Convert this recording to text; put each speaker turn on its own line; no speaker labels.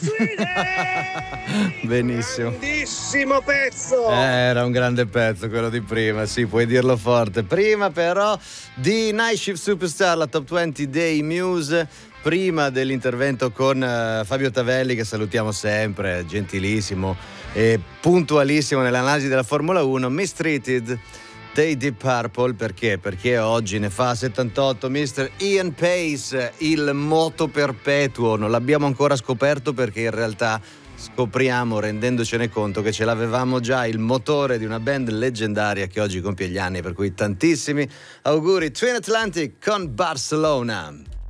Benissimo.
Grandissimo pezzo.
Era un grande pezzo quello di prima, sì, puoi dirlo forte. Prima però di Night Shift Superstar, la Top 20 dei Muse, prima dell'intervento con Fabio Tavelli, che salutiamo sempre, gentilissimo e puntualissimo nell'analisi della Formula 1, Mistreated dei Deep Purple. Perché? Perché oggi ne fa 78 Mr. Ian Pace, il moto perpetuo. Non l'abbiamo ancora scoperto perché in realtà scopriamo, rendendocene conto, che ce l'avevamo già, il motore di una band leggendaria che oggi compie gli anni, per cui tantissimi auguri. Twin Atlantic con Barcelona.